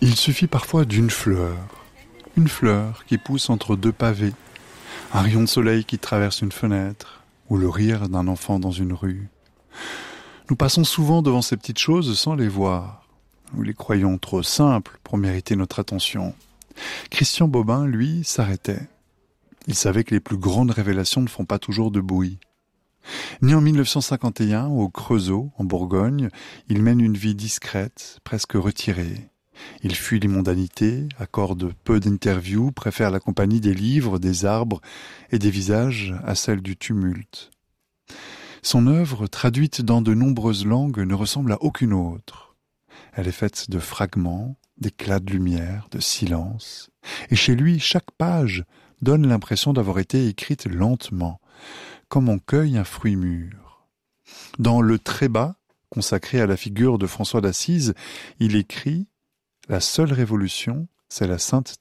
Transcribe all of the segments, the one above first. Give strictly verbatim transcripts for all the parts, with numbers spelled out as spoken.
Il suffit parfois d'une fleur, une fleur qui pousse entre deux pavés, un rayon de soleil qui traverse une fenêtre, ou le rire d'un enfant dans une rue. Nous passons souvent devant ces petites choses sans les voir. Nous les croyons trop simples pour mériter notre attention. Christian Bobin, lui, s'arrêtait. Il savait que les plus grandes révélations ne font pas toujours de bruit. Né en mille neuf cent cinquante et un au Creusot, en Bourgogne, il mène une vie discrète, presque retirée. Il fuit les mondanités, accorde peu d'interviews, préfère la compagnie des livres, des arbres et des visages à celle du tumulte. Son œuvre, traduite dans de nombreuses langues, ne ressemble à aucune autre. Elle est faite de fragments, d'éclats de lumière, de silence. Et chez lui, chaque page donne l'impression d'avoir été écrite lentement, comme on cueille un fruit mûr. Dans Le Trébat, consacré à la figure de François d'Assise, il écrit « La seule révolution, c'est la sainteté ».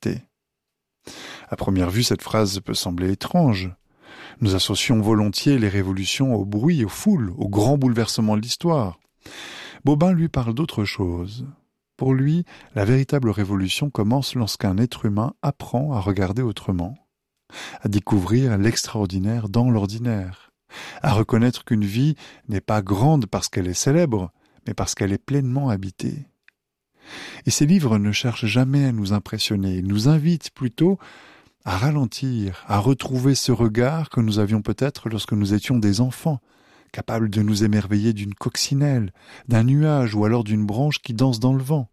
À première vue, cette phrase peut sembler étrange. Nous associons volontiers les révolutions au bruit, aux foules, aux grands bouleversements de l'histoire. Bobin lui parle d'autre chose. Pour lui, la véritable révolution commence lorsqu'un être humain apprend à regarder autrement, à découvrir l'extraordinaire dans l'ordinaire, à reconnaître qu'une vie n'est pas grande parce qu'elle est célèbre, mais parce qu'elle est pleinement habitée. Et ces livres ne cherchent jamais à nous impressionner, ils nous invitent plutôt à ralentir, à retrouver ce regard que nous avions peut-être lorsque nous étions des enfants, capables de nous émerveiller d'une coccinelle, d'un nuage ou alors d'une branche qui danse dans le vent.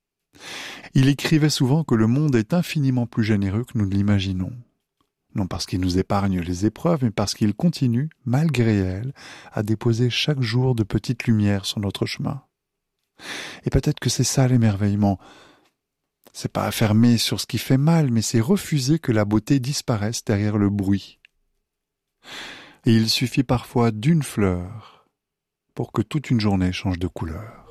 Il écrivait souvent que le monde est infiniment plus généreux que nous ne l'imaginons. Non parce qu'il nous épargne les épreuves, mais parce qu'il continue, malgré elles, à déposer chaque jour de petites lumières sur notre chemin. Et peut-être que c'est ça l'émerveillement. C'est pas affermer sur ce qui fait mal, mais c'est refuser que la beauté disparaisse derrière le bruit. Et il suffit parfois d'une fleur pour que toute une journée change de couleur.